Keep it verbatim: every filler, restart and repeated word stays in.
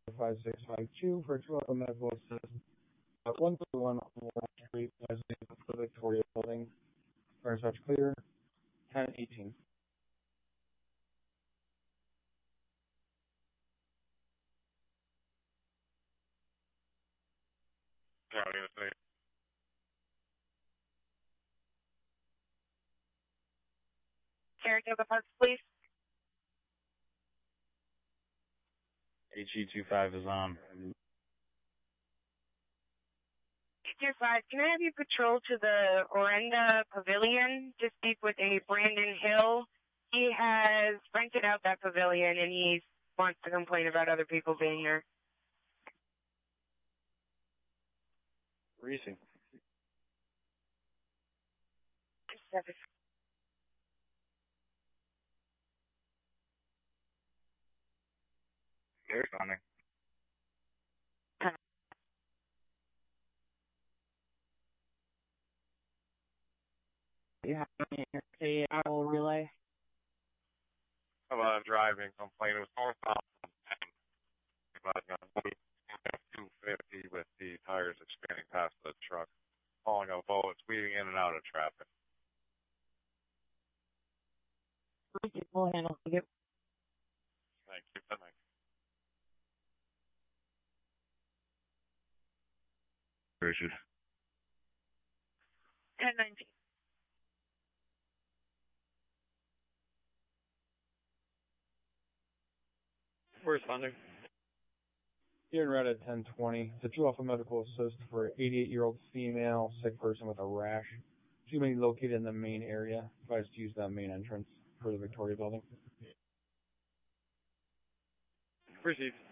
five six five two for two Alpha Medical Assist at one thirty-one Wall Street, resident of the Victoria Building. Fire such clear, ten eighteen. County of the Saratoga Park Police. H E twenty-five is on. Tier five, can I have you patrol to the Orenda Pavilion to speak with a Brandon Hill? He has rented out that pavilion and he wants to complain about other people being there. Reese. Seven. They're responding. You have any Interstate Owl Relay? about a driving complaint. It was northbound about two fifty with the tires expanding past the truck, hauling a boat. It's weaving in and out of traffic. We'll handle it. Thank you. Thank you. Richard. ten nineteen. Responding. Here in red at ten twenty, the two Alpha Medical Assist for an eighty-eight-year-old female sick person with a rash. She may be located in the main area. Advised to use the main entrance for the Victoria Building. Received.